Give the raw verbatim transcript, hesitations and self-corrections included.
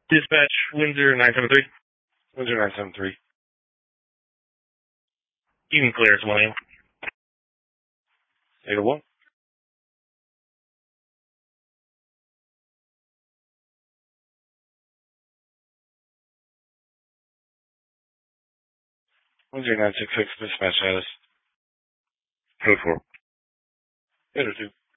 Dispatch, Windsor nine seven three. Windsor nine seven three. You can clear as well. eight oh one. Windsor nine six six, dispatch status. Code four. eight oh two.